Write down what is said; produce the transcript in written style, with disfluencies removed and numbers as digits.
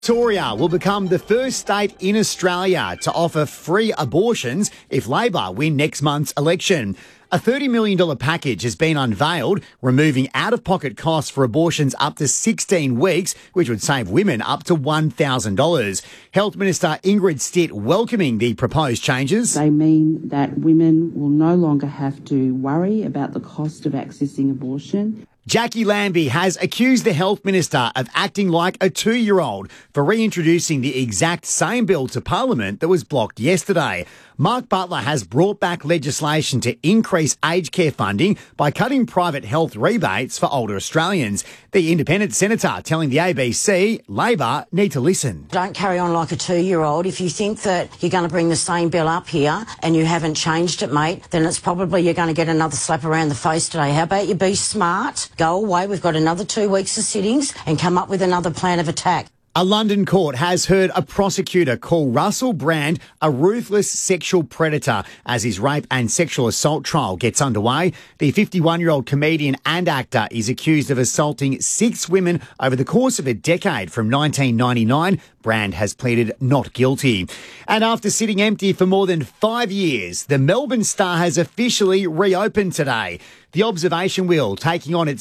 Victoria will become the first state in Australia to offer free abortions if Labor win next month's election. A $30 million package has been unveiled, removing out-of-pocket costs for abortions up to 16 weeks, which would save women up to $1,000. Health Minister Ingrid Stitt welcoming the proposed changes. They mean that women will no longer have to worry about the cost of accessing abortion. Jackie Lambie has accused the Health Minister of acting like a 2-year-old for reintroducing the exact same bill to Parliament that was blocked yesterday. Mark Butler has brought back legislation to increase aged care funding by cutting private health rebates for older Australians. The independent senator telling the ABC Labor need to listen. Don't carry on like a 2-year-old. If you think that you're going to bring the same bill up here and you haven't changed it, mate, then it's probably you're going to get another slap around the face today. How about you be smart, go away, we've got another 2 weeks of sittings and come up with another plan of attack. A London court has heard a prosecutor call Russell Brand a ruthless sexual predator as his rape and sexual assault trial gets underway. The 51-year-old comedian and actor is accused of assaulting 6 women over the course of a decade from 1999. Brand has pleaded not guilty. And after sitting empty for more than 5 years, the Melbourne Star has officially reopened today. The observation wheel taking on its